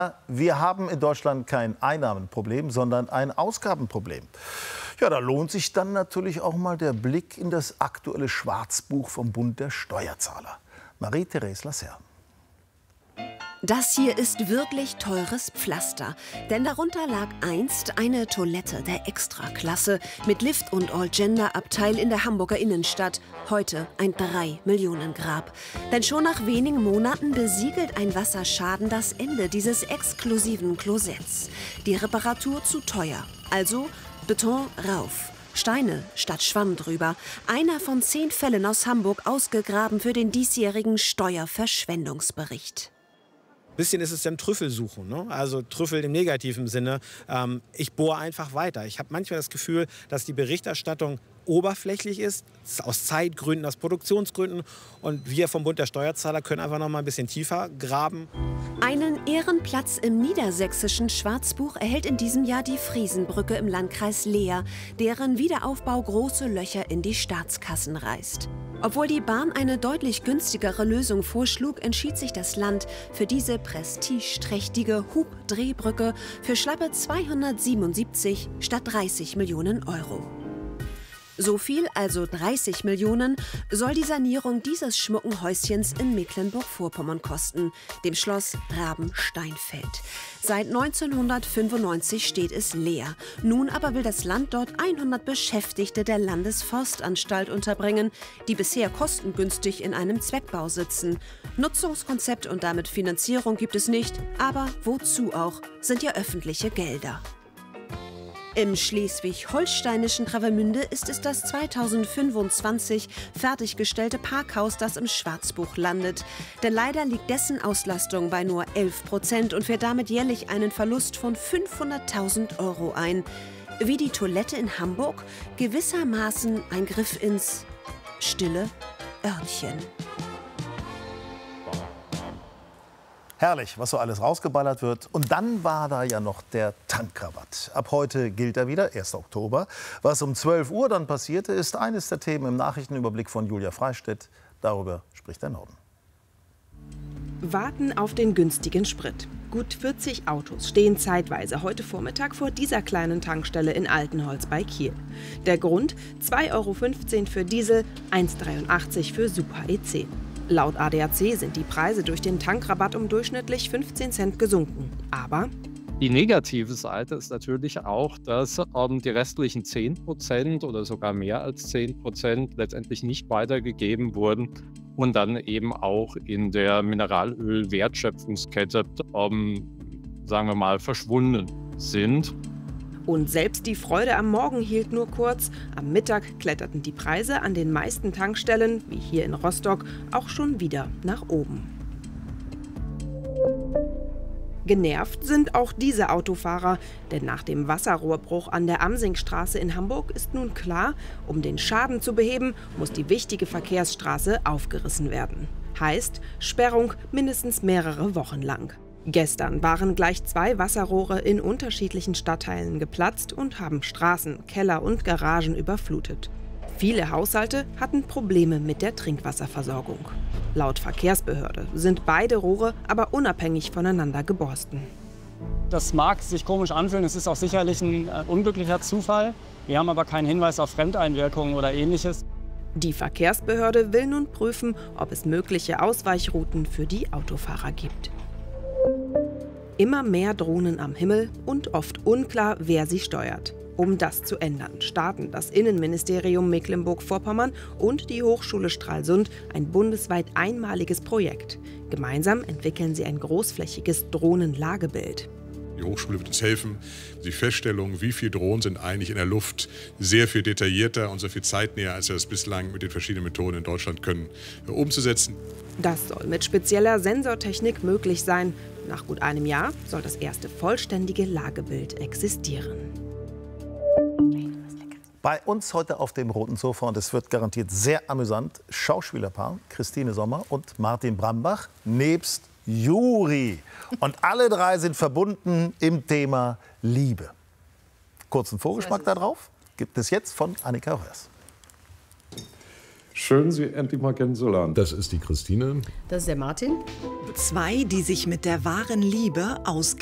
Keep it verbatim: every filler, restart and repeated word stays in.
Wir haben in Deutschland kein Einnahmenproblem, sondern ein Ausgabenproblem. Ja, da lohnt sich dann natürlich auch mal der Blick in das aktuelle Schwarzbuch vom Bund der Steuerzahler. Marie-Therese Lasserre. Das hier ist wirklich teures Pflaster, denn darunter lag einst eine Toilette der Extraklasse mit Lift- und All-Gender-Abteil in der Hamburger Innenstadt. Heute ein drei Millionen Grab. Denn schon nach wenigen Monaten besiegelt ein Wasserschaden das Ende dieses exklusiven Klosetts. Die Reparatur zu teuer, also Beton rauf. Steine statt Schwamm drüber. Einer von zehn Fällen aus Hamburg ausgegraben für den diesjährigen Steuerverschwendungsbericht. Bisschen ist es dann Trüffelsuchen, ne? Also Trüffel im negativen Sinne. Ähm, ich bohre einfach weiter. Ich habe manchmal das Gefühl, dass die Berichterstattung oberflächlich ist, aus Zeitgründen, aus Produktionsgründen. Und wir vom Bund der Steuerzahler können einfach noch mal ein bisschen tiefer graben. Einen Ehrenplatz im niedersächsischen Schwarzbuch erhält in diesem Jahr die Friesenbrücke im Landkreis Leer, deren Wiederaufbau große Löcher in die Staatskassen reißt. Obwohl die Bahn eine deutlich günstigere Lösung vorschlug, entschied sich das Land für diese prestigeträchtige Hub-Drehbrücke für schlappe zweihundertsiebenundsiebzig statt dreißig Millionen Euro. So viel, also dreißig Millionen, soll die Sanierung dieses schmucken Häuschens in Mecklenburg-Vorpommern kosten, dem Schloss Rabensteinfeld. Seit neunzehnhundertfünfundneunzig steht es leer. Nun aber will das Land dort hundert Beschäftigte der Landesforstanstalt unterbringen, die bisher kostengünstig in einem Zweckbau sitzen. Nutzungskonzept und damit Finanzierung gibt es nicht, aber wozu auch, sind ja öffentliche Gelder. Im schleswig-holsteinischen Travemünde ist es das zweitausendfünfundzwanzig fertiggestellte Parkhaus, das im Schwarzbuch landet. Denn leider liegt dessen Auslastung bei nur elf Prozent und fährt damit jährlich einen Verlust von fünfhunderttausend Euro ein. Wie die Toilette in Hamburg, gewissermaßen ein Griff ins stille Örtchen. Herrlich, was so alles rausgeballert wird. Und dann war da ja noch der Tankrabatt. Ab heute gilt er wieder, erster Oktober. Was um zwölf Uhr dann passierte, ist eines der Themen im Nachrichtenüberblick von Julia Freistedt. Darüber spricht der Norden. Warten auf den günstigen Sprit. Gut vierzig Autos stehen zeitweise heute Vormittag vor dieser kleinen Tankstelle in Altenholz bei Kiel. Der Grund? zwei Euro fünfzehn für Diesel, eins Euro dreiundachtzig für Super E zehn. Laut A D A C sind die Preise durch den Tankrabatt um durchschnittlich fünfzehn Cent gesunken. Aber die negative Seite ist natürlich auch, dass ähm, die restlichen zehn Prozent oder sogar mehr als zehn Prozent letztendlich nicht weitergegeben wurden und dann eben auch in der Mineralöl-Wertschöpfungskette, ähm, sagen wir mal, verschwunden sind. Und selbst die Freude am Morgen hielt nur kurz. Am Mittag kletterten die Preise an den meisten Tankstellen, wie hier in Rostock, auch schon wieder nach oben. Genervt sind auch diese Autofahrer, denn nach dem Wasserrohrbruch an der Amsingstraße in Hamburg ist nun klar, um den Schaden zu beheben, muss die wichtige Verkehrsstraße aufgerissen werden. Heißt Sperrung mindestens mehrere Wochen lang. Gestern waren gleich zwei Wasserrohre in unterschiedlichen Stadtteilen geplatzt und haben Straßen, Keller und Garagen überflutet. Viele Haushalte hatten Probleme mit der Trinkwasserversorgung. Laut Verkehrsbehörde sind beide Rohre aber unabhängig voneinander geborsten. Das mag sich komisch anfühlen, es ist auch sicherlich ein äh, unglücklicher Zufall. Wir haben aber keinen Hinweis auf Fremdeinwirkungen oder Ähnliches. Die Verkehrsbehörde will nun prüfen, ob es mögliche Ausweichrouten für die Autofahrer gibt. Immer mehr Drohnen am Himmel und oft unklar, wer sie steuert. Um das zu ändern, starten das Innenministerium Mecklenburg-Vorpommern und die Hochschule Stralsund ein bundesweit einmaliges Projekt. Gemeinsam entwickeln sie ein großflächiges Drohnenlagebild. Die Hochschule wird uns helfen, die Feststellung, wie viele Drohnen sind eigentlich in der Luft, sehr viel detaillierter und sehr viel zeitnäher, als wir das bislang mit den verschiedenen Methoden in Deutschland können, umzusetzen. Das soll mit spezieller Sensortechnik möglich sein. Nach gut einem Jahr soll das erste vollständige Lagebild existieren. Bei uns heute auf dem roten Sofa, und es wird garantiert sehr amüsant, Schauspielerpaar Christine Sommer und Martin Brambach nebst Juri. Und alle drei sind verbunden im Thema Liebe. Kurzen Vorgeschmack darauf gibt es jetzt von Annika Röhrs. Schön, Sie endlich mal kennenzulernen. Das ist die Christine. Das ist der Martin. Zwei, die sich mit der wahren Liebe aus